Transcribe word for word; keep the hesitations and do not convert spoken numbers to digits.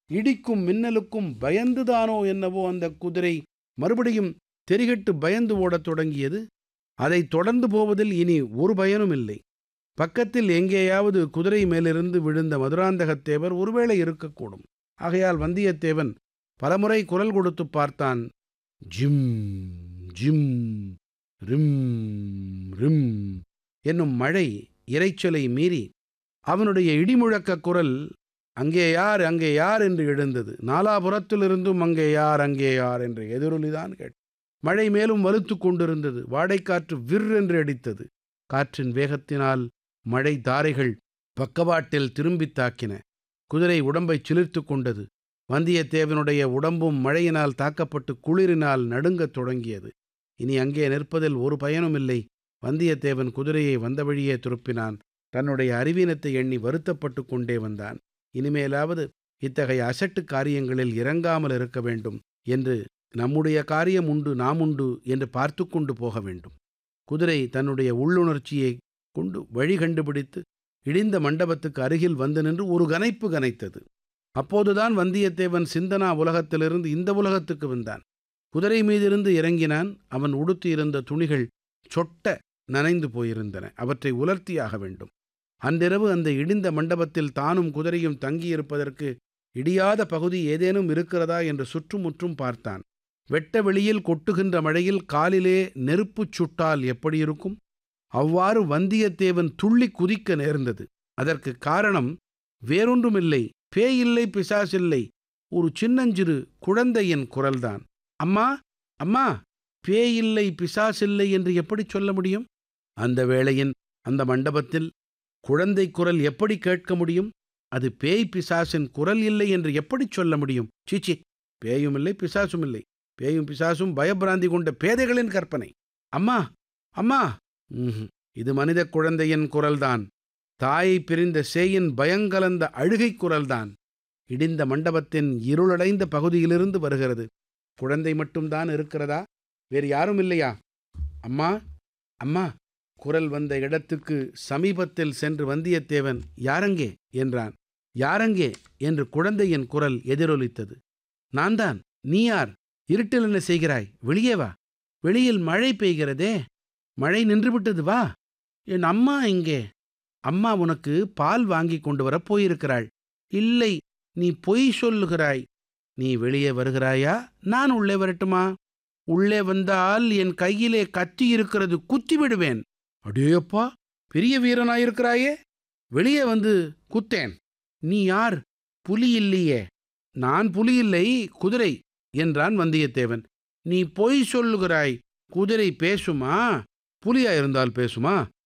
இடிக்கும் மின்னலுக்கும் பயந்துதானோ என்னவோ அந்த குதிரை மறுபடியும் தெரிகெட்டு பயந்து ஓடத் தொடங்கியது. அதைத் தொடர்ந்து போவதில் இனி ஒரு பயனும் இல்லை. பக்கத்தில் எங்கேயாவது குதிரை மேலிருந்து விழுந்த மதுராந்தகத்தேவர் ஒருவேளை இருக்கக்கூடும். ஆகையால் வந்தியத்தேவன் பலமுறை குரல் கொடுத்துப் பார்த்தான். ஜிம் ஜிம் ரிம் ரிம் என்னும் மழை இரைச்சலை மீறி அவனுடைய இடிமுழக்கக் குரல் அங்கே யார் அங்கே யார் என்று எழுந்தது. நாலாபுறத்திலிருந்தும் அங்கே யார் அங்கே யார் என்ற எதிரொலிதான் கேட்டது. மழை மேலும் வலுத்துக் கொண்டிருந்தது. வாடைக்காற்று விர் என்று அடித்தது. காற்றின் வேகத்தினால் மழை தாரைகள் பக்கவாட்டில் திரும்பித் தாக்கின. குதிரை உடம்பைச் சிலிர்த்து கொண்டது. வந்தியத்தேவனுடைய உடம்பும் மழையினால் தாக்கப்பட்டு குளிரினால் நடுங்கத் தொடங்கியது. இனி அங்கே நிற்பதில் ஒரு பயனுமில்லை. வந்தியத்தேவன் குதிரையை வந்த வழியே திருப்பினான். தன்னுடைய அறிவீனத்தை எண்ணி வருத்தப்பட்டு கொண்டே வந்தான். இனிமேலாவது இத்தகைய அசட்டு காரியங்களில் இறங்காமல் இருக்க வேண்டும் என்று, நம்முடைய காரியம் உண்டு நாம் உண்டு என்று பார்த்து கொண்டு போக வேண்டும். குதிரை தன்னுடைய உள்ளுணர்ச்சியை கொண்டு வழி கண்டுபிடித்து இடிந்த மண்டபத்துக்கு அருகில் வந்து நின்று ஒரு கனைப்பு கனைத்தது. அப்போதுதான் வந்தியத்தேவன் சிந்தனா உலகத்திலிருந்து இந்த உலகத்துக்கு வந்தான். குதிரை மீதிருந்து இறங்கினான். அவன் உடுத்தியிருந்த துணிகள் சொட்ட நனைந்து போயிருந்தன. அவற்றை உலர்த்தியாக வேண்டும். அன்றிரவு அந்த இடிந்த மண்டபத்தில் தானும் குதிரையும் தங்கியிருப்பதற்கு இடியாத பகுதி ஏதேனும் இருக்கிறதா என்று சுற்றுமுற்றும் பார்த்தான். வெட்ட வெளியில் கொட்டுகின்ற மழையில் காலிலே நெருப்புச் சுட்டால் எப்படி இருக்கும்? அவ்வாறு வந்தியத்தேவன் துள்ளி குதிக்க நேர்ந்தது. அதற்கு காரணம் வேறொன்றுமில்லை, பேயில்லை பிசாசில்லை, ஒரு சின்னஞ்சிறு குழந்தையின் குரல்தான். அம்மா அம்மா, பேயில்லை பிசாசில்லை என்று எப்படி சொல்ல முடியும்? அந்த வேளையின் அந்த மண்டபத்தில் குழந்தை குரல் எப்படி கேட்க முடியும்? அது பேய் பிசாசின் குரல் இல்லை என்று எப்படி சொல்ல முடியும்? சீச்சி, பேயும் இல்லை பிசாசும் இல்லை. பேயும் பிசாசும் பயப்பிராந்தி கொண்ட பேதைகளின் கற்பனை. அம்மா அம்மா, இது மனித குழந்தையின் குரல்தான். தாயை பிரிந்த சேயின் பயங்கலந்த அழுகை குரல்தான். இடிந்த மண்டபத்தின் இருளடைந்த பகுதியிலிருந்து வருகிறது. குழந்தை மட்டும்தான் இருக்கிறதா? வேறு யாரும் இல்லையா? அம்மா அம்மா. குரல் வந்த இடத்துக்கு சமீபத்தில் சென்று வந்தியத்தேவன் யாரங்கே என்றான். யாரங்கே என்று குழந்தையின் குரல் எதிரொலித்தது. நான் தான். நீ யார்? இருட்டில் என்ன செய்கிறாய்? வெளியே வா. வெளியில் மழை பெய்கிறதே. மழை நின்றுவிட்டது, வா. என் அம்மா எங்கே? அம்மா உனக்கு பால் வாங்கி கொண்டு வரப் போயிருக்கிறாள். இல்லை, நீ பொய் சொல்லுகிறாய். நீ வெளியே வருகிறாயா? நான் உள்ளே வரட்டுமா? உள்ளே வந்தால் என் கையிலே கத்தி இருக்கிறது, குத்தி விடுவேன். அடேயப்பா, பெரிய வீரனாயிருக்கிறாயே. வெளியே வந்து குத்தேன். நீ யார்? புலி இல்லையே. நான் புலி இல்லை, குதிரை என்றான் வந்தியத்தேவன். நீ பொய் சொல்லுகிறாய். குதிரை பேசுமா? புலியாயிருந்தால் பேசுமா?